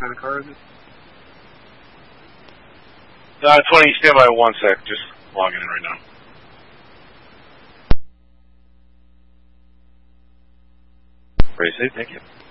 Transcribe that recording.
kind of car is it? 20, stand by 1 sec. Just logging in right now. Very safe, thank you.